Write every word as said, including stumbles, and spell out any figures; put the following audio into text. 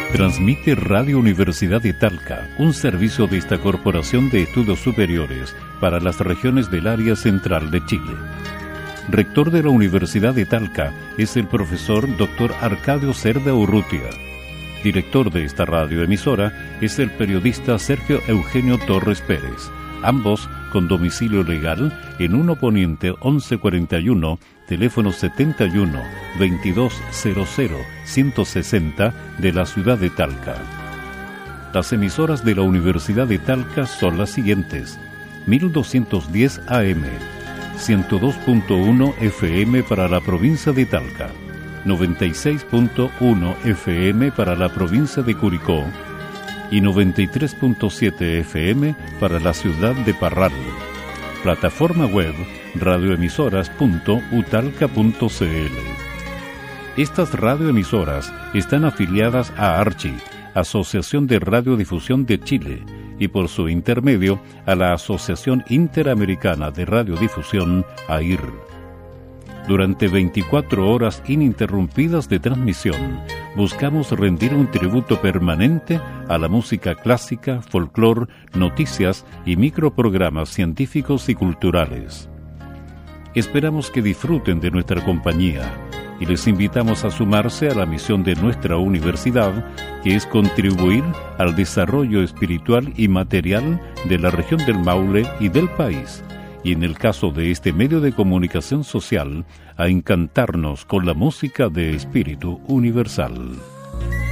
Transmite Radio Universidad de Talca, un servicio de esta Corporación de Estudios Superiores para las regiones del área central de Chile. Rector de la Universidad de Talca es el profesor doctor Arcadio Cerda Urrutia. Director de esta radioemisora es el periodista Sergio Eugenio Torres Pérez, ambos con domicilio legal en uno Poniente once cuarenta y uno, teléfono setenta y uno, veintidós cero cero, ciento sesenta de la ciudad de Talca. Las emisoras de la Universidad de Talca son las siguientes: mil doscientos diez A M, ciento dos punto uno F M para la provincia de Talca, noventa y seis punto uno F M para la provincia de Curicó y noventa y tres punto siete F M para la ciudad de Parral. Plataforma web radioemisoras punto utalca punto c l. Estas radioemisoras están afiliadas a ARCHI, Asociación de Radiodifusión de Chile, y por su intermedio a la Asociación Interamericana de Radiodifusión, A I R. Durante veinticuatro horas ininterrumpidas de transmisión, buscamos rendir un tributo permanente a la música clásica, folclor, noticias y microprogramas científicos y culturales. Esperamos que disfruten de nuestra compañía y les invitamos a sumarse a la misión de nuestra universidad, que es contribuir al desarrollo espiritual y material de la región del Maule y del país, y en el caso de este medio de comunicación social, a encantarnos con la música de espíritu universal.